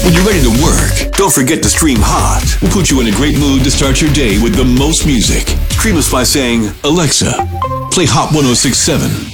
When you're ready to work, don't forget to stream Hot. We'll put you in a great mood to start your day with the most music. Stream us by saying, Alexa, play Hot 106.7.